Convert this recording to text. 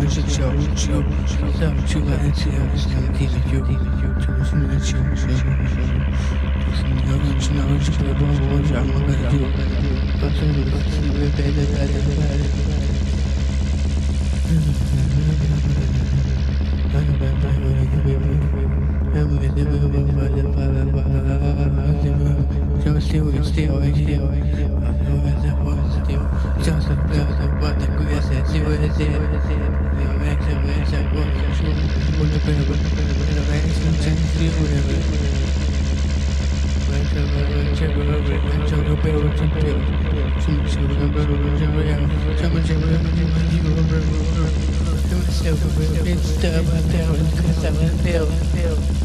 是教育只有在我去完这样子的地方就是那个情绪，就是你要认知到是不帮我讲我感觉，我真的是被别的带的。It's